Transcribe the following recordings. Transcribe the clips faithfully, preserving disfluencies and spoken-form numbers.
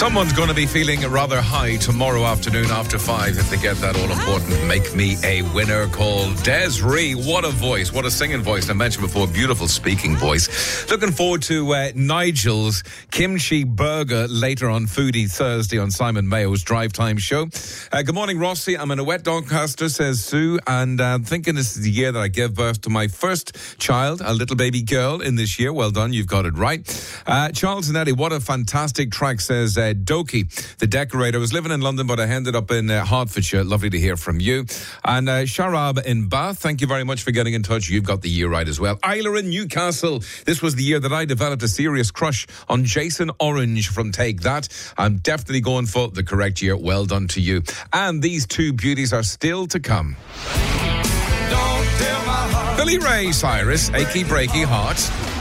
Someone's going to be feeling rather high tomorrow afternoon after five if they get that all-important Make Me a Winner call. Desiree, what a voice, what a singing voice. I mentioned before, beautiful speaking voice. Looking forward to uh, Nigel's Kimchi Burger later on Foodie Thursday on Simon Mayo's Drive Time show. Uh, good morning, Rossi. I'm in a wet Doncaster, says Sue, and I'm uh, thinking this is the year that I gave birth to my first child, a little baby girl in this year. Well done, you've got it right. Uh, Charles and Eddie, what a fantastic track, says uh, Doki, the decorator. I was living in London, but I ended up in uh, Hertfordshire. Lovely to hear from you. And uh, Sharab in Bath, thank you very much for getting in touch. You've got the year right as well. Isla in Newcastle, this was the year that I developed a serious crush on Jason Orange from Take That. I'm definitely going for the correct year. Well done to you. And these two beauties are still to come. Billy Ray Cyrus, Achy Breaky Heart,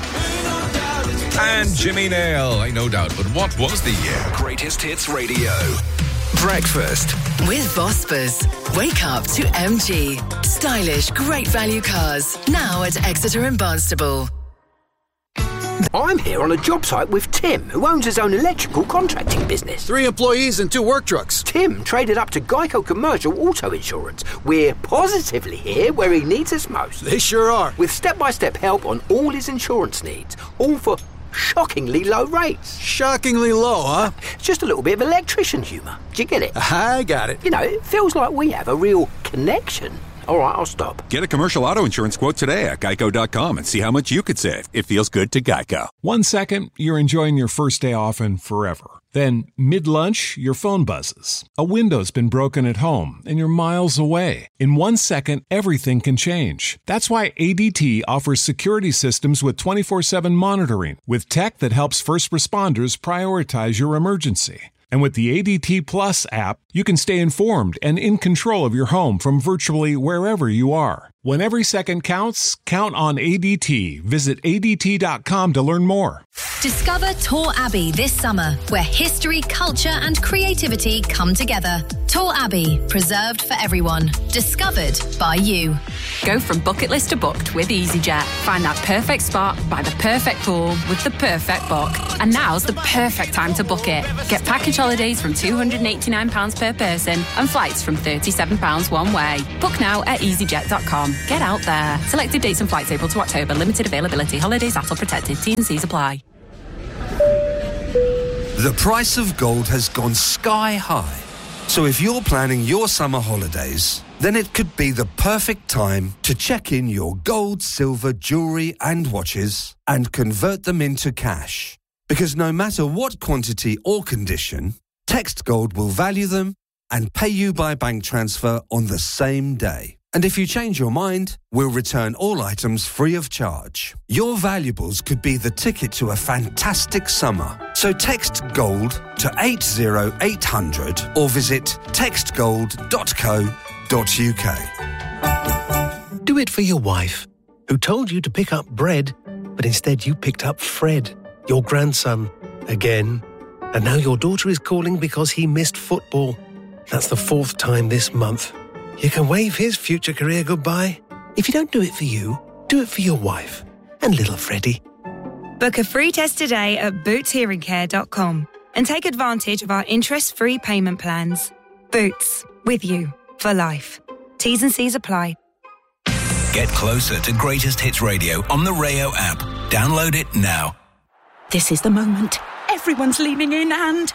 and Jimmy Nail, I no doubt. But what was the year? Greatest Hits Radio. Breakfast with Vospas. Wake up to M G. Stylish, great value cars. Now at Exeter and Barnstable. I'm here on a job site with Tim, who owns his own electrical contracting business. Three employees and two work trucks. Tim traded up to Geico Commercial Auto Insurance. We're positively here where he needs us most. They sure are. With step-by-step help on all his insurance needs, all for shockingly low rates. Shockingly low, huh? It's just a little bit of electrician humour. Do you get it? I got it. You know, it feels like we have a real connection. All right, I'll stop. Get a commercial auto insurance quote today at geico dot com and see how much you could save. It feels good to Geico. One second, you're enjoying your first day off and forever. Then, mid-lunch, your phone buzzes. A window's been broken at home and you're miles away. In one second, everything can change. That's why A D T offers security systems with twenty-four seven monitoring, with tech that helps first responders prioritize your emergency. And with the A D T Plus app, you can stay informed and in control of your home from virtually wherever you are. When every second counts, count on A D T. Visit A D T dot com to learn more. Discover Tor Abbey this summer, where history, culture and creativity come together. Tor Abbey, preserved for everyone. Discovered by you. Go from bucket list to booked with EasyJet. Find that perfect spot by the perfect pool with the perfect book. And now's the perfect time to book it. Get package holidays from two hundred eighty-nine pounds per person and flights from thirty-seven pounds one way. Book now at easy jet dot com. Get out there. Selected dates and flights April to October. Limited availability. Holidays A T L protected. T and C's apply. The price of gold has gone sky high. So if you're planning your summer holidays, then it could be the perfect time to check in your gold, silver, jewellery and watches and convert them into cash. Because no matter what quantity or condition, Text Gold will value them and pay you by bank transfer on the same day. And if you change your mind, we'll return all items free of charge. Your valuables could be the ticket to a fantastic summer. So text GOLD to eight zero eight hundred or visit text gold dot co dot uk. Do it for your wife, who told you to pick up bread, but instead you picked up Fred, your grandson, again. And now your daughter is calling because he missed football. That's the fourth time this month. You can wave his future career goodbye. If you don't do it for you, do it for your wife and little Freddie. Book a free test today at boots hearing care dot com and take advantage of our interest-free payment plans. Boots, with you for life. T's and C's apply. Get closer to Greatest Hits Radio on the Rayo app. Download it now. This is the moment. Everyone's leaning in and...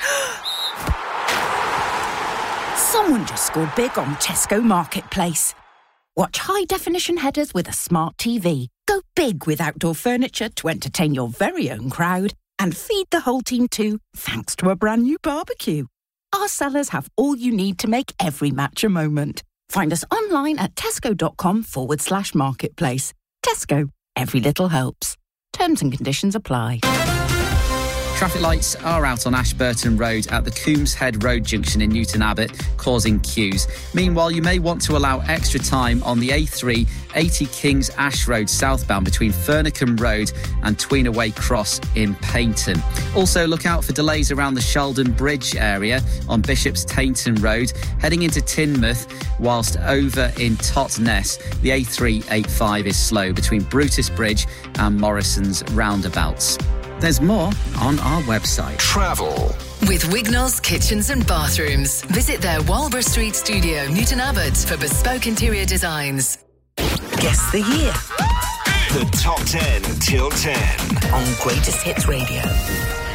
Someone just scored big on Tesco Marketplace. Watch high-definition headers with a smart T V. Go big with outdoor furniture to entertain your very own crowd. And feed the whole team too, thanks to a brand new barbecue. Our sellers have all you need to make every match a moment. Find us online at tesco.com forward slash marketplace. Tesco, every little helps. Terms and conditions apply. Traffic lights are out on Ashburton Road at the Coombs Head Road junction in Newton Abbot, causing queues. Meanwhile, you may want to allow extra time on the A three, eighty Kings Ash Road southbound between Furnicombe Road and Tweenaway Cross in Paignton. Also, look out for delays around the Sheldon Bridge area on Bishop's Tainton Road, heading into Teignmouth, whilst over in Totnes, the A three eighty-five is slow between Brutus Bridge and Morrison's roundabouts. There's more on our website. Travel with Wignall's Kitchens and Bathrooms. Visit their Walborough Street studio, Newton Abbot, for bespoke interior designs. Guess the year. The Top ten till ten on Greatest Hits Radio.